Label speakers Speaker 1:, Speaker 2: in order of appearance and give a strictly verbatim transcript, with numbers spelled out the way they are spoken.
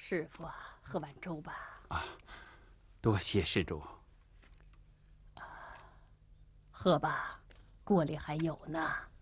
Speaker 1: 师傅啊，喝碗粥吧。
Speaker 2: 啊，多谢施主。
Speaker 1: 喝吧，锅里还有呢。